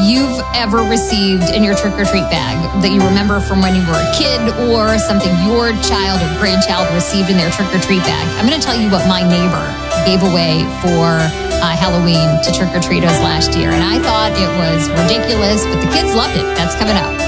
you've ever received in your trick-or-treat bag that you remember from when you were a kid, or something your child or grandchild received in their trick-or-treat bag. I'm going to tell you what my neighbor gave away for Halloween to trick-or-treaters last year. And I thought it was ridiculous, but the kids loved it. That's coming up.